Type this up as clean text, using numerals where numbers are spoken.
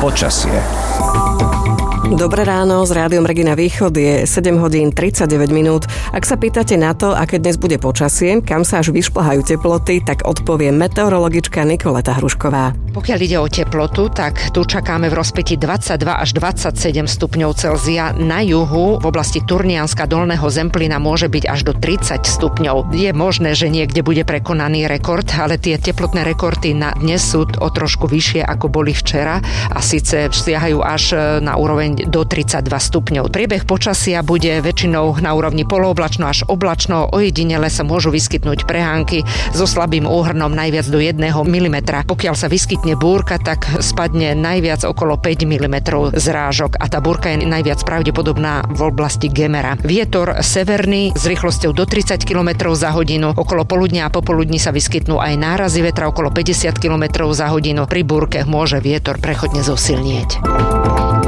Počasie. Dobré ráno, s Rádiom Regina Východ je 7 hodín 39 minút. Ak sa pýtate na to, aké dnes bude počasie, kam sa až vyšplhajú teploty, tak odpovie meteorologička Nikoleta Hrušková. Pokiaľ ide o teplotu, tak tu čakáme v rozpätí 22 až 27 stupňov Celzia. Na juhu v oblasti Turnianska Dolného Zemplína môže byť až do 30 stupňov. Je možné, že niekde bude prekonaný rekord, ale tie teplotné rekordy na dnes sú o trošku vyššie ako boli včera a síce siahajú až na úroveň do 32 stupňov. Priebeh počasia bude väčšinou na úrovni polooblačno až oblačno, ojedinele sa môžu vyskytnúť prehánky so slabým úhrnom najviac do 1 mm. Pokiaľ sa vyskytne búrka, tak spadne najviac okolo 5 mm zrážok a tá búrka je najviac pravdepodobná v oblasti Gemera. Vietor severný s rýchlosťou do 30 km za hodinu, okolo poludnia a popoludní sa vyskytnú aj nárazy vetra okolo 50 km za hodinu. Pri búrke môže vietor prechodne zosilnieť.